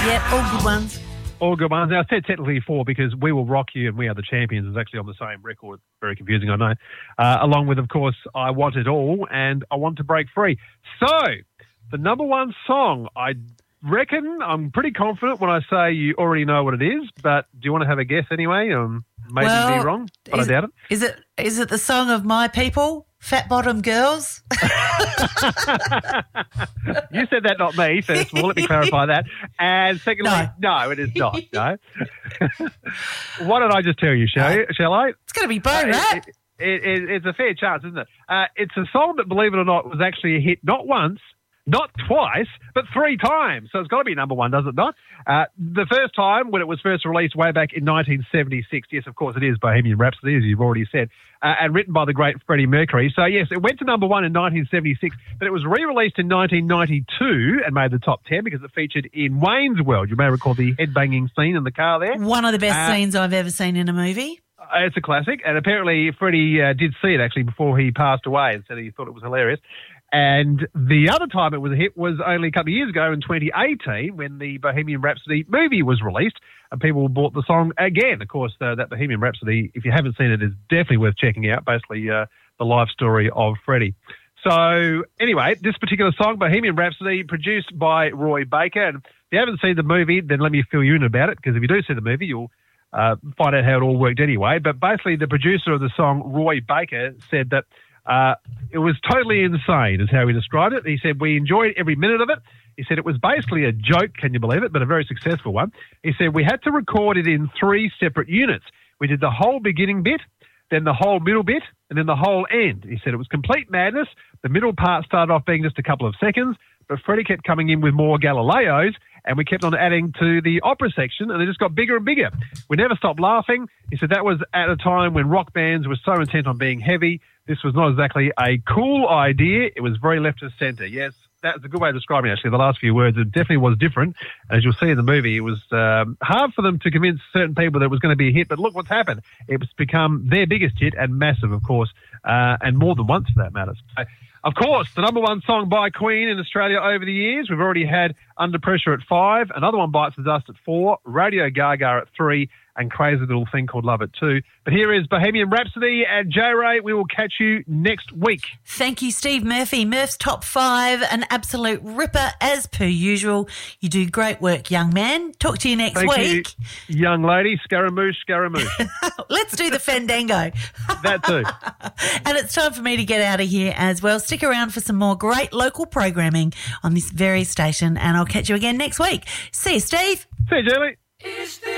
Yeah, all good ones. All good ones. Now, I said technically 4 because We Will Rock You and We Are the Champions is actually on the same record. Very confusing, I know. Along with, of course, I Want It All and I Want to Break Free. So, the number one song, I reckon, I'm pretty confident when I say you already know what it is, but do you want to have a guess anyway? Maybe be wrong, but I doubt it. Is it the song of My People, Fat Bottom Girls? You said that, not me, first of all. Let me clarify that. And secondly, no it is not. No. Why don't I just tell you, shall I? It's going to be both, right? It's a fair chance, isn't it? It's a song that, believe it or not, was actually a hit not once, not twice, but 3 times. So it's got to be number one, does it not? The first time when it was first released way back in 1976, yes, of course it is Bohemian Rhapsody, as you've already said, and written by the great Freddie Mercury. So, yes, it went to number one in 1976, but it was re-released in 1992 and made the top 10 because it featured in Wayne's World. You may recall the headbanging scene in the car there. One of the best scenes I've ever seen in a movie. It's a classic, and apparently Freddie did see it, actually, before he passed away and said he thought it was hilarious. And the other time it was a hit was only a couple of years ago in 2018 when the Bohemian Rhapsody movie was released and people bought the song again. Of course, that Bohemian Rhapsody, if you haven't seen it, is definitely worth checking out, basically the life story of Freddie. So anyway, this particular song, Bohemian Rhapsody, produced by Roy Baker. And if you haven't seen the movie, then let me fill you in about it, because if you do see the movie, you'll find out how it all worked anyway. But basically the producer of the song, Roy Baker, said that it was totally insane, is how he described it. He said, we enjoyed every minute of it. He said it was basically a joke, can you believe it, but a very successful one. He said we had to record it in 3 separate units. We did the whole beginning bit, then the whole middle bit, and then the whole end. He said it was complete madness. The middle part started off being just a couple of seconds, but Freddie kept coming in with more Galileos, and we kept on adding to the opera section, and it just got bigger and bigger. We never stopped laughing. He said that was at a time when rock bands were so intent on being heavy. This was not exactly a cool idea. It was very left of centre. Yes, that's a good way of describing it, actually, the last few words. It definitely was different. As you'll see in the movie, it was hard for them to convince certain people that it was going to be a hit, but look what's happened. It's become their biggest hit, and massive, of course, and more than once for that matter. So, of course, the number one song by Queen in Australia over the years. We've already had Under Pressure at 5, another one bites the dust at 4, Radio Gaga at 3, and Crazy Little Thing Called Love at 2. But here is Bohemian Rhapsody and J-Ray. We will catch you next week. Thank you, Steve Murphy. Murph's Top 5, an absolute ripper as per usual. You do great work, young man. Talk to you next week. Thank you, young lady. Scaramouche, Scaramouche. Let's do the Fandango. That too. And it's time for me to get out of here as well. Stick around for some more great local programming on this very station, and I'll catch you again next week. See you, Steve. See you, Julie.